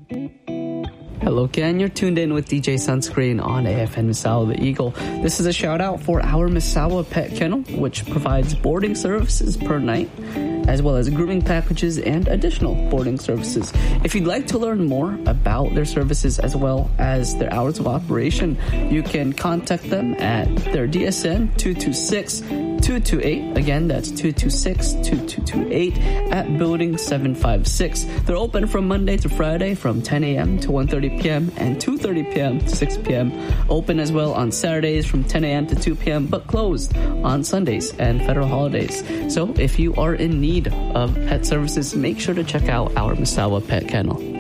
Hello, Ken. You're tuned in with DJ Sunscreen on AFN Misawa the Eagle. This is a shout out for our Misawa Pet Kennel, which provides boarding services per night, as well as grooming packages and additional boarding services. If you'd like to learn more about their services as well as their hours of operation, you can contact them at their DSN 226-228. Again, that's 226-2228 at Building 756. They're open from Monday to Friday from 10 a.m. to 1:30 p.m. and 2:30 p.m. to 6 p.m. Open as well on Saturdays from 10 a.m. to 2 p.m. but closed on Sundays and federal holidays. So if you are in need of pet services, make sure to check out our Misawa Pet Kennel.